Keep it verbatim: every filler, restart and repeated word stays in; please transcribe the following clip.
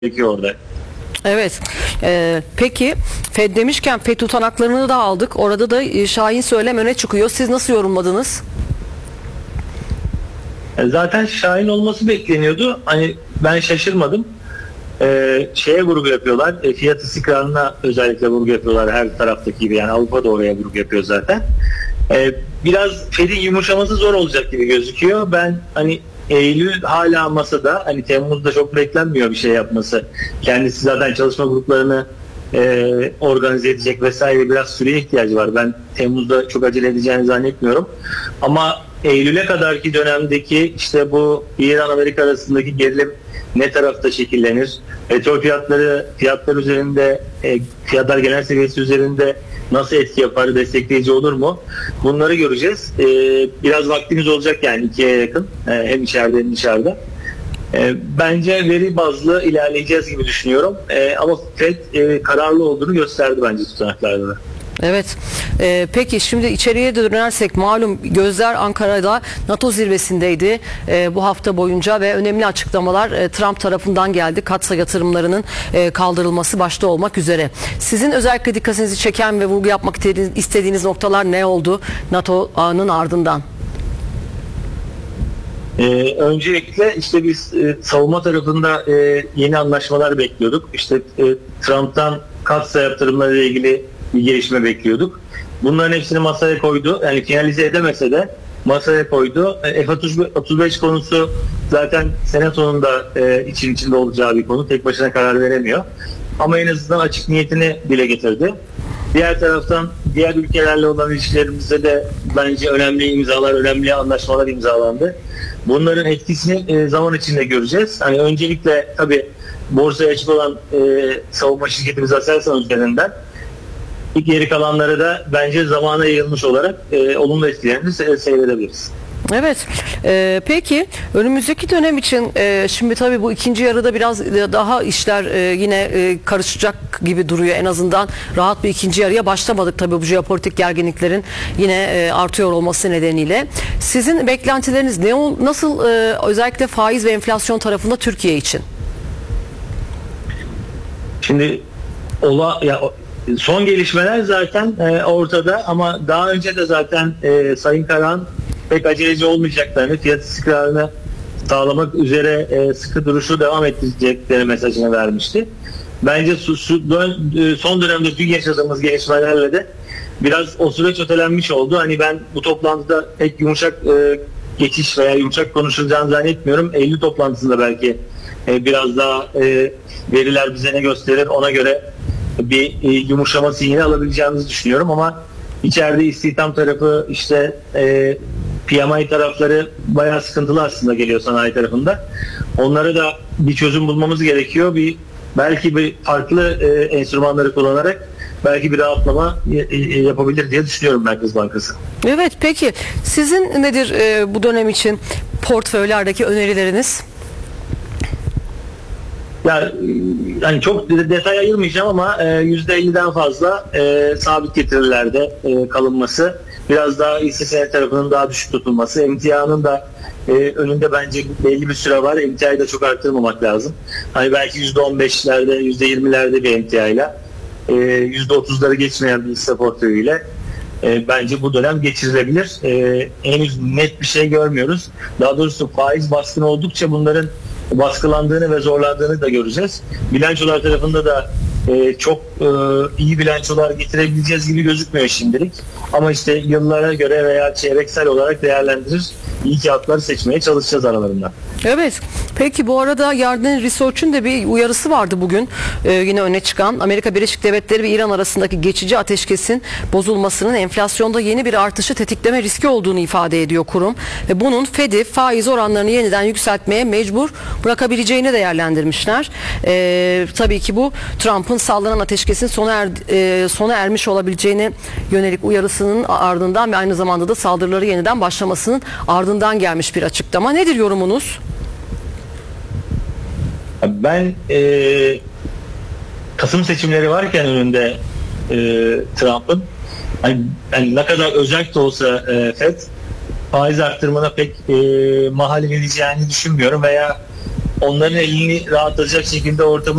gerekiyor orada. Evet. Ee, peki Fed demişken Fed tutanaklarını da aldık. Orada da e, şahin söylem öne çıkıyor. Siz nasıl yorumladınız? E, Zaten şahin olması bekleniyordu. Hani ben şaşırmadım. Ee, şeye vurgu yapıyorlar. E, fiyat istikrarına özellikle vurgu yapıyorlar her taraftaki gibi. Yani Avrupa da oraya vurgu yapıyor zaten. Ee, biraz Fed'in yumuşaması zor olacak gibi gözüküyor. Ben hani Eylül hala masada. Hani Temmuz'da çok beklenmiyor bir şey yapması. Kendisi zaten çalışma gruplarını e, organize edecek vesaire, biraz süreye ihtiyacı var. Ben Temmuz'da çok acele edeceğini zannetmiyorum. Ama Eylül'e kadarki dönemdeki işte bu İran-Amerika arasındaki gerilim ne tarafta şekillenir? Petrol fiyatları fiyatlar üzerinde, e, fiyatlar genel seviyesi üzerinde nasıl etki yapar, destekleyici olur mu? Bunları göreceğiz. E, biraz vaktimiz olacak yani ikiye yakın. E, hem içeride hem dışarıda. E, bence veri bazlı ilerleyeceğiz gibi düşünüyorum. E, ama Fed e, kararlı olduğunu gösterdi bence tutanaklarda da. Evet. Ee, peki şimdi içeriye de dönersek, malum gözler Ankara'da NATO zirvesindeydi e, bu hafta boyunca ve önemli açıklamalar e, Trump tarafından geldi. Katsa yatırımlarının e, kaldırılması başta olmak üzere. Sizin özellikle dikkatinizi çeken ve vurgu yapmak istediğiniz, istediğiniz noktalar ne oldu NATO'nun ardından? Ee, öncelikle işte biz e, savunma tarafında e, yeni anlaşmalar bekliyorduk. İşte e, Trump'tan Katsa yatırımları ile ilgili bir gelişme bekliyorduk. Bunların hepsini masaya koydu. Yani finalize edemese de masaya koydu. E, F otuz beş konusu zaten senatonun da e, için içinde olacağı bir konu. Tek başına karar veremiyor. Ama en azından açık niyetini dile getirdi. Diğer taraftan diğer ülkelerle olan ilişkilerimizde de bence önemli imzalar, önemli anlaşmalar imzalandı. Bunların etkisini e, zaman içinde göreceğiz. Hani öncelikle tabii borsaya açık olan e, savunma şirketimiz Aselsan üzerinden, İlk geri kalanları da bence zamana yayılmış olarak e, olumlu etkilerini se- seyredebiliriz. Evet. Ee, peki önümüzdeki dönem için e, şimdi tabii bu ikinci yarıda biraz daha işler e, yine e, karışacak gibi duruyor. En azından rahat bir ikinci yarıya başlamadık tabii bu jeopolitik gerginliklerin yine e, artıyor olması nedeniyle. Sizin beklentileriniz ne ol, nasıl e, özellikle faiz ve enflasyon tarafında Türkiye için? Şimdi ola ya son gelişmeler zaten e, ortada ama daha önce de zaten e, Sayın Karahan pek aceleci olmayacaklarını, fiyat istikrarını sağlamak üzere e, sıkı duruşu devam ettirecekleri mesajını vermişti. Bence su, su, dön, e, son dönemde dün yaşadığımız gelişmelerle de biraz o süreç ötelenmiş oldu. Hani ben bu toplantıda pek yumuşak e, geçiş veya yumuşak konuşulacağını zannetmiyorum. Eylül toplantısında belki e, biraz daha e, veriler bize ne gösterir, ona göre bir e, yumuşama sinyali alabileceğimizi düşünüyorum ama içeride istihdam tarafı, işte e, P M I tarafları bayağı sıkıntılı aslında geliyor sanayi tarafında. Onlara da bir çözüm bulmamız gerekiyor. Bir belki bir farklı e, enstrümanları kullanarak belki bir rahatlama e, e, yapabilir diye düşünüyorum Merkez Bankası. Evet, peki sizin nedir e, bu dönem için portföylerdeki önerileriniz? Yani, yani çok detay ayırmayacağım ama e, yüzde elliden fazla e, sabit getirilerde e, kalınması, biraz daha hisse senedi tarafının daha düşük tutulması, emtianın da e, önünde bence belli bir süre var. Emtiayı da çok arttırmamak lazım. Hani belki yüzde on beşlerde, yüzde yirmilerde bir emtiayla, e, yüzde otuzları geçmeyen bir hisse portföyüyle e, bence bu dönem geçirilebilir. E, henüz net bir şey görmüyoruz. Daha doğrusu faiz baskını oldukça bunların baskılandığını ve zorlandığını da göreceğiz. Bilançolar tarafında da e, çok e, iyi bilançolar getirebileceğiz gibi gözükmüyor şimdilik. Ama işte yıllara göre veya çeyreksel olarak değerlendirir, iyi kağıtları seçmeye çalışacağız aralarından. Evet. Peki bu arada Yarden Research'ün de bir uyarısı vardı bugün ee, yine öne çıkan. Amerika Birleşik Devletleri ve İran arasındaki geçici ateşkesin bozulmasının enflasyonda yeni bir artışı tetikleme riski olduğunu ifade ediyor kurum. Ve bunun Fed'i faiz oranlarını yeniden yükseltmeye mecbur bırakabileceğini değerlendirmişler. Ee, tabii ki bu Trump'ın sağlanan ateşkesin sona, er, e, sona ermiş olabileceğine yönelik uyarısının ardından ve aynı zamanda da saldırıları yeniden başlamasının ardından gelmiş bir açıklama. Nedir yorumunuz? Ben e, Kasım seçimleri varken önünde e, Trump'ın hani, yani ne kadar özerk de olsa e, Fed faiz arttırmana pek e, mahal vereceğini düşünmüyorum veya onların elini rahatlatacak şekilde ortamı